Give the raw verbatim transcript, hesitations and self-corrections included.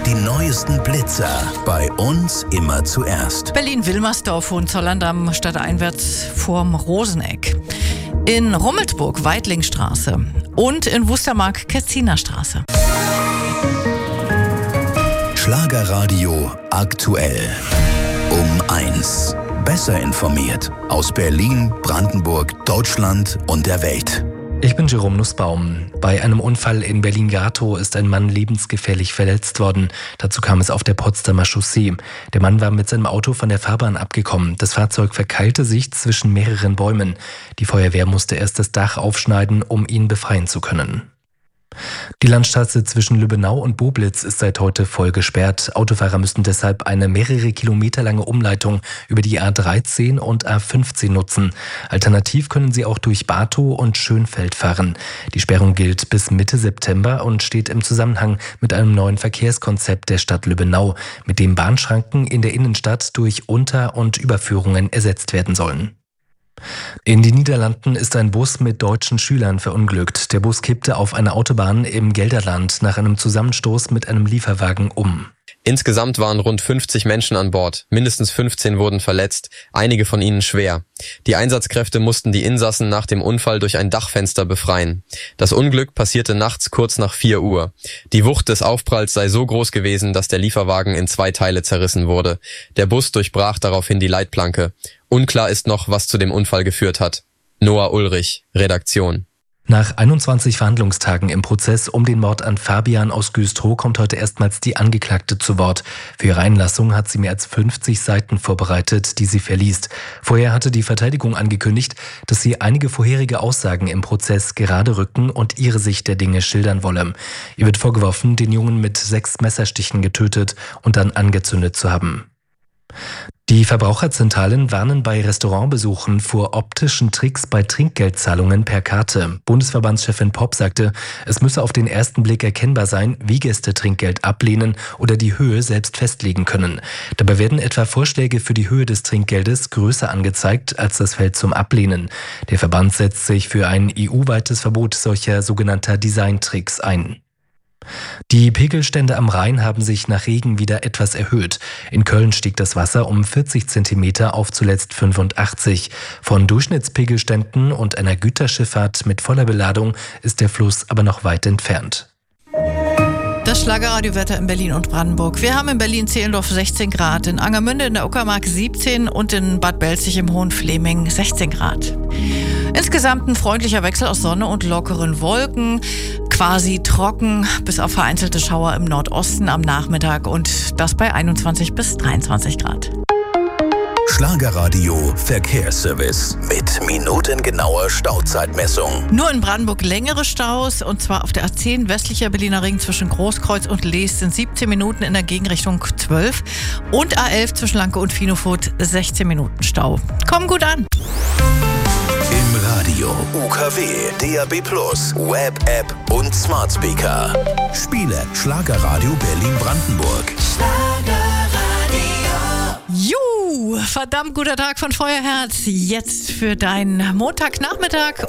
Die neuesten Blitzer. Bei uns immer zuerst. Berlin-Wilmersdorf, Hohenzollern-Damm, stadteinwärts vorm Roseneck. In Rummelsburg, Weitlingstraße. Und in Wustermark, Ketziner-Straße. Schlagerradio aktuell. Um eins. Besser informiert. Aus Berlin, Brandenburg, Deutschland und der Welt. Ich bin Jerome Nussbaum. Bei einem Unfall in Berlin-Gatow ist ein Mann lebensgefährlich verletzt worden. Dazu kam es auf der Potsdamer Chaussee. Der Mann war mit seinem Auto von der Fahrbahn abgekommen. Das Fahrzeug verkeilte sich zwischen mehreren Bäumen. Die Feuerwehr musste erst das Dach aufschneiden, um ihn befreien zu können. Die Landstraße zwischen Lübbenau und Boblitz ist seit heute voll gesperrt. Autofahrer müssen deshalb eine mehrere Kilometer lange Umleitung über die A dreizehn und A fünfzehn nutzen. Alternativ können sie auch durch Bartow und Schönfeld fahren. Die Sperrung gilt bis Mitte September und steht im Zusammenhang mit einem neuen Verkehrskonzept der Stadt Lübbenau, mit dem Bahnschranken in der Innenstadt durch Unter- und Überführungen ersetzt werden sollen. In den Niederlanden ist ein Bus mit deutschen Schülern verunglückt. Der Bus kippte auf einer Autobahn im Gelderland nach einem Zusammenstoß mit einem Lieferwagen um. Insgesamt waren rund fünfzig Menschen an Bord. Mindestens fünfzehn wurden verletzt, einige von ihnen schwer. Die Einsatzkräfte mussten die Insassen nach dem Unfall durch ein Dachfenster befreien. Das Unglück passierte nachts kurz nach vier Uhr. Die Wucht des Aufpralls sei so groß gewesen, dass der Lieferwagen in zwei Teile zerrissen wurde. Der Bus durchbrach daraufhin die Leitplanke. Unklar ist noch, was zu dem Unfall geführt hat. Noah Ulrich, Redaktion. Nach einundzwanzig Verhandlungstagen im Prozess um den Mord an Fabian aus Güstrow kommt heute erstmals die Angeklagte zu Wort. Für ihre Einlassung hat sie mehr als fünfzig Seiten vorbereitet, die sie verliest. Vorher hatte die Verteidigung angekündigt, dass sie einige vorherige Aussagen im Prozess gerade rücken und ihre Sicht der Dinge schildern wolle. Ihr wird vorgeworfen, den Jungen mit sechs Messerstichen getötet und dann angezündet zu haben. Die Verbraucherzentralen warnen bei Restaurantbesuchen vor optischen Tricks bei Trinkgeldzahlungen per Karte. Bundesverbandschefin Popp sagte, es müsse auf den ersten Blick erkennbar sein, wie Gäste Trinkgeld ablehnen oder die Höhe selbst festlegen können. Dabei werden etwa Vorschläge für die Höhe des Trinkgeldes größer angezeigt als das Feld zum Ablehnen. Der Verband setzt sich für ein E U-weites Verbot solcher sogenannter Designtricks ein. Die Pegelstände am Rhein haben sich nach Regen wieder etwas erhöht. In Köln stieg das Wasser um vierzig Zentimeter auf zuletzt fünfundachtzig. Von Durchschnittspegelständen und einer Güterschifffahrt mit voller Beladung ist der Fluss aber noch weit entfernt. Das Schlagerradiowetter in Berlin und Brandenburg. Wir haben in Berlin-Zehlendorf sechzehn Grad, in Angermünde in der Uckermark siebzehn und in Bad Belzig im Hohenfleming sechzehn Grad. Insgesamt ein freundlicher Wechsel aus Sonne und lockeren Wolken, quasi trocken, bis auf vereinzelte Schauer im Nordosten am Nachmittag und das bei einundzwanzig bis dreiundzwanzig Grad. Schlagerradio Verkehrsservice mit minutengenauer Stauzeitmessung. Nur in Brandenburg längere Staus und zwar auf der A zehn westlicher Berliner Ring zwischen Großkreuz und Lees sind siebzehn Minuten in der Gegenrichtung zwölf und A elf zwischen Lanke und Finofurt sechzehn Minuten Stau. Komm gut an! Im Radio, U K W, D A B plus, Web-App und Smart Speaker. Spiele Schlagerradio Berlin-Brandenburg. Juhu, verdammt guter Tag von Feuerherz. Jetzt für deinen Montagnachmittag